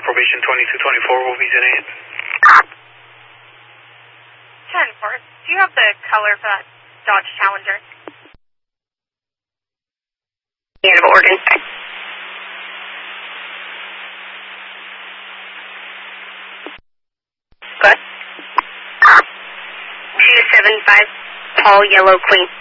probation 2224 will be today. 10-4. Do you have the color for that Dodge Challenger? End of Oregon. Good. 275, Paul, Yellow Queen.